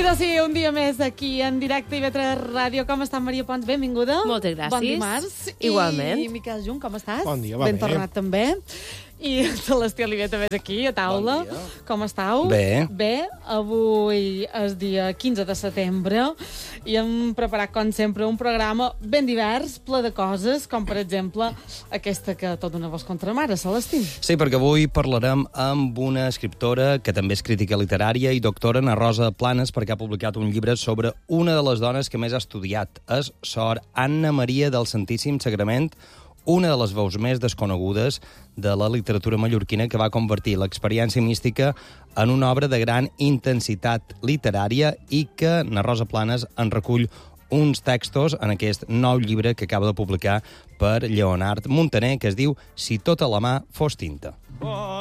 Benvinguda sí, un dia més aquí en directe i IB3 Ràdio. Com està, Maria Pons? Benvinguda. Moltes gràcies. Bon dimarts. Igualment. I Miquel Junt, com estàs? Bon dia, va ben bé. tornat també. I Celestí Oliver també és aquí, a taula. Bon dia. Com estàu? Bé. Bé, avui és dia 15 de setembre i hem preparat, com sempre, un programa ben divers, ple de coses, com, per exemple, aquesta que tot dona voz contra mare, Celestí. Sí, perquè avui parlarem amb una escriptora que també és crítica literària i doctora, na Rosa Planes, perquè ha publicat un llibre sobre una de les dones que més ha estudiat. És Sor Anna Maria del Santíssim Sagrament, una de les veus més desconegudes de la literatura mallorquina, que va convertir l'experiència mística en una obra de gran intensitat literària i que na Rosa Planes en recull uns textos en aquest nou llibre que acaba de publicar per Lleonard Montaner, que es diu Si tota la mà fos tinta.